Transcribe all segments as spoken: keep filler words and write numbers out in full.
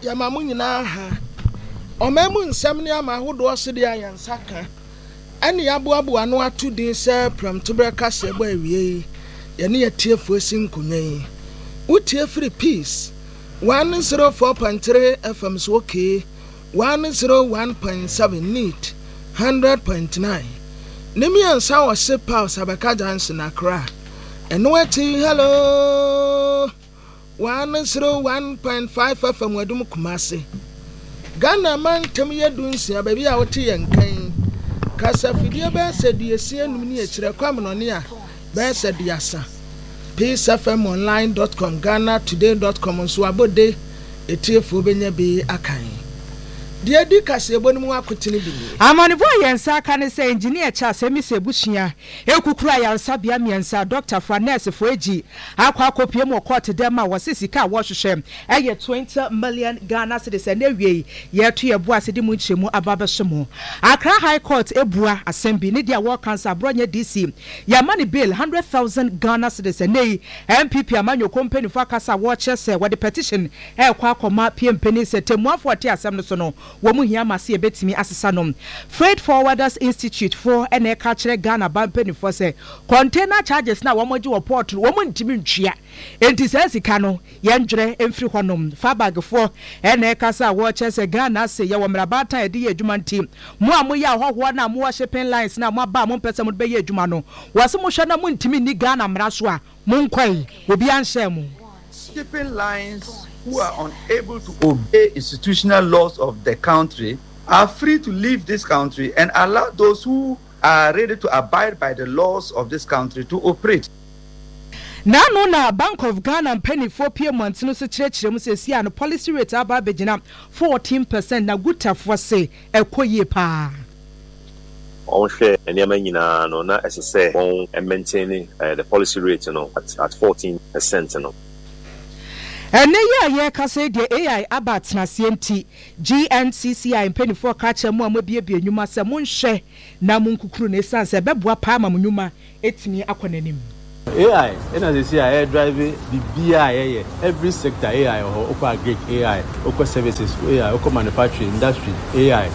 yamamu nyina ha omemu nsam ne ama hodo so de ayansaka ene yaboabo ano ato din se pram tobreka se bo awie ye ne yetiefu asinkunyan utie free peace one oh four point three F M so okay one oh one point seven neat one hundred point nine nemi ansa wo se Paul Sabaka Johnson Accra eno ati hello one oh one point five F M wadum Kumasi Ghana man tem yedunsia baby a wote yenkan kasa fidie be sedi esi enum ni ekire kwamno ne a be sedi asa peace f m online dot com ghana today dot com so abode etiefo benya bi akan de adi kase ebonum akotini bi amani bo yensa aka ne say engineer Charles Emise Bushia ekukura yansa bia miensa Doctor Franes Foeji akwa akopie mo court dem a wosisika wo hwehwe eye twenty million Ghana cedis na wie ye to ye boase de mu nchemu ababehwemo Accra High Court ebua assembly ne dia work cancer bronya D C ya money bill one hundred thousand Ghana cedis na M P P amanyo company for kasa wo chese wo the petition e kwa akoma P M penny setemu afo ate asem no so no womu hia mase ebetimi asesa nom Freight Forwarders Institute for ene ka kire Ghana bampeni for say container charges na womoji wo port womu ntimi ntwia enti se sika no ye ndwere emfiri honom fabag for ene ka sa wo chese Ghana se ye wo mrabata edi ye adwuma nti mo amoya hoho na mo shipping lines na mo ba mo pese mo be ye adwuma no wase mo hwe na mo ntimi ni Ghana mra so a mo nkwai obi anhye mo shipping lines who are unable to obey institutional laws of the country are free to leave this country and allow those who are ready to abide by the laws of this country to operate. Now, no, na Bank of Ghana and penny four P M months no so chire mu se sia no policy rate aba begina fourteen percent na gutafo se ekoye pa. On share and yamina no na as I say on maintaining uh, the policy rate you know at, at fourteen percent you know. Ene ya ye ka say de A I abat na C N T G N C C I penny four ka che mu amabie enwuma se mo nhwe na mo nkukuru na esan se beboa pa ma nyuma etimi akonanim. A I and as you see air driving the B I A every sector A I or oko agric A I oko services A I oko manufacturing industry A I.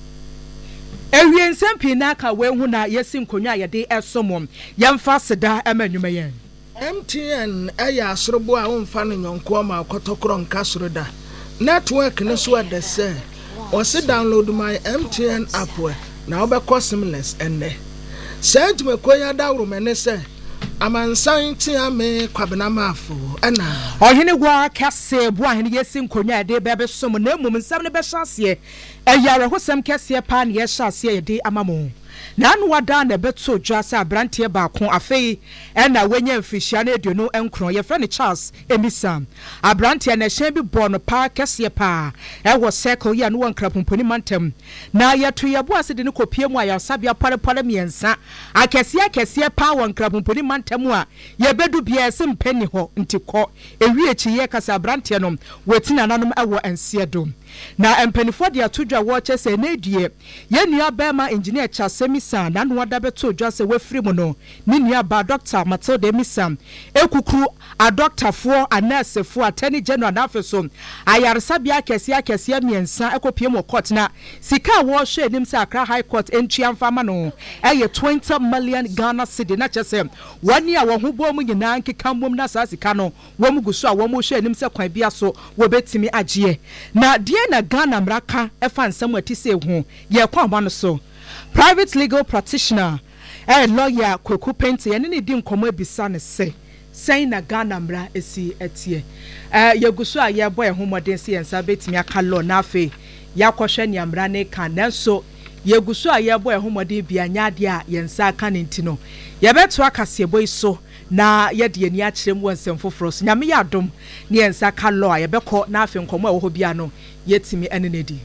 Ewie nsempie na ka we hu na yesi nkonwa ye de esomom yemfa seda emanwuma yen. M T N aya asrobo a wonfa no nyonko ma kotokoro nka soroda network ne so ade se o se download my M T N app na obekọ seamless enne sent me koya dawro mene se amansan ti ame kwabena mafo ana ohene gwa kase bo ahene yesi nkonwa de bebe som na emum nsam ne be hyase eyare hosem kase pa na ye hyase de amamo na anu wada na beto dwasa abrantie baako afei ena wenya mfihia na eduno enkron ye friend Charles Emisa abrantie na hyen bi bo no pa kese pa e wo circle ya no wankrapomponi mantem na yeto ye bo asede ne kopie mu ayasabia pare pare miensa akese akese pa wankrapomponi mantem a ye bedu bia ese mpani ho ntikọ ewie chi ye kasa abrantie no wetina nanom ewo ensiedo na empanifo de atodwa wo chese na edue ye nua bema engineer Chasemi sa na no wada beto dwa se wafiri mu no ni nua ba Doctor Matilda Emisa ekukuru a doctor fo a nurse fo attorney general na afeso ayaresa bia kese akese miensa ekopie mu court na sika wo hwe enim se Accra High Court entria mfama no eye twenty million Ghana cedi na chese wani a wo ho bo mu nyina nkeka mbom na sa sika no wo mu guso a wo mu hwe enim se kwan bia so wo betimi agye na die na Ghana mraka efa nsam atise hu ye kwa ba no so private legal practitioner eh lawyer Kweku Pente ye ne di nkomo ebisa ne se sen na Ghana mra esi etie eh yeguso a ye boy homoden se yensa betimi aka law na afi yakohwe ne amra ne kan nanso yeguso a ye boy homoden bia nyade a yensa aka ne ntino ye beto akase boy so na yede ye ni akirem wonsem foforo so nyame ya dom ne yensa aka law a ye bekọ na afi nkomo a wo ho bia no yetimi enenedi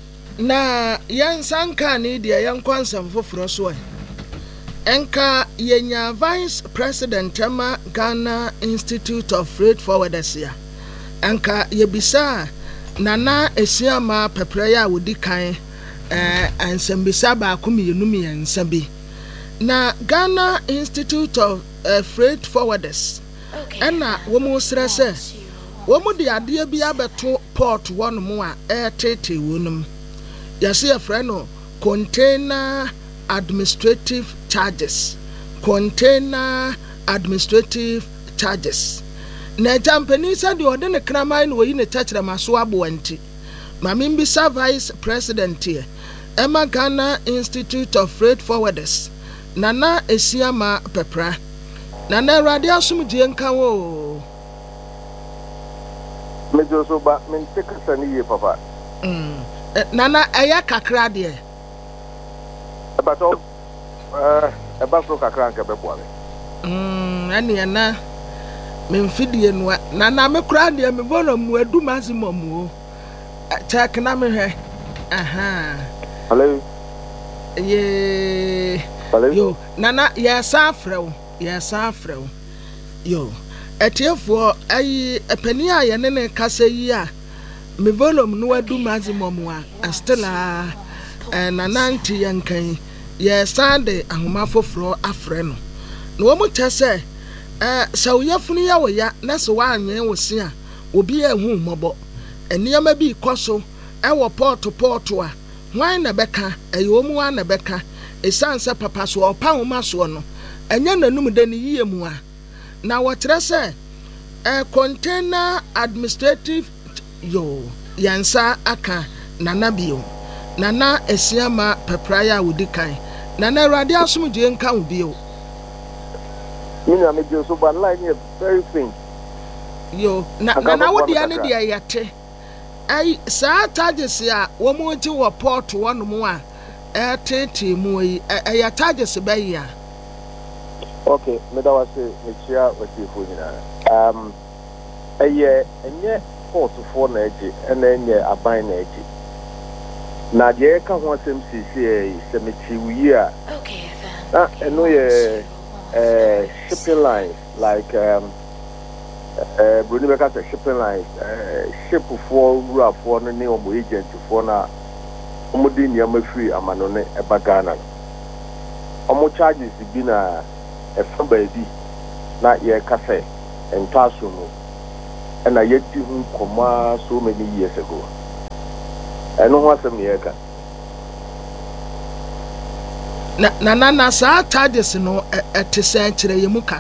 na yansanka ni de yankwansam foforo so enka yenya vice president ama Ghana Institute of Freight Forwarders ya enka yebisa nana esiama pepre ya wodi kan eh ansambisa ba akumienu miensa bi na Ghana Institute of uh, Freight Forwarders ena womu srese wɔn de adeɛ bi abɛto port wɔn mu a ɛɛtete wɔn mu yɛsi yɛfrɛ no container administrative charges container administrative charges na jampani sɛ deɛ ɔde ne kraman na wɔyi ne kyerɛkyerɛma so aboa nti maame mbisa vice president yɛ Emma Ghana Institute of Freight Forwarders Nana Esiama Pepra Nana Awurade asomdie nka wo mejo so ba men take sani ye papa mm Nana eya kakra de e ba to eh e ba so kakra nka be boa me mm ani na men fidie no Nana me kra de me bono mu adu maximum o check na me hwe aha hello ye hello yo Nana yes afrew yes afrew yo etiefo ayi epani a ye ne ne kasa yi a me volume no adu maximum a astela eh Nana nti yankan ye sande ahoma foforo afre no na wo mu tese eh sawuyafunu ya wo ya na se wa anwen wo se a obi ehu mobo eniama bi koso e wo port port a hwan na beka eyo mu wan na beka esanse papa so opa homa so no enya nanum de ne yie mu a na wo tere se eh container administrative yo yansa aka Nana bio Nana Esiama Pepraya wudikan Nana Awurade asomdie nka wo bio mina me jo so ba line is very faint yo na Nana wo dia ne dia yate ai saa charges a wo mo nti wo port wo no mo a e tete mu yi e ya charges ba yi a okay me da wase me chia wase fo nyina um eye enye port fo na eje ena enye aban na eje na je ka ho asem sisi e se me chi wi a okay na eno ye eh shipping lines like um uh Bruni Beka shipping lines uh ship for rura for no ne omo agent for na omo di niam afiri amano ne eba Ghana omo charges bi na e fa ba bi na ye kafe entaso no and I yet to come so many years ago. I know what's a mere na na na sa charges no at the century you muka